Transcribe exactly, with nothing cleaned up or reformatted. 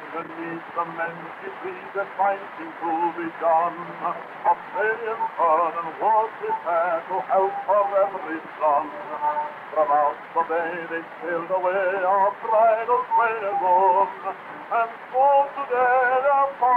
Beneath the many trees that fighting to be done, Australian fern and was prepared to help for every son. From out the bay they sailed away our bridal train alone, and so today their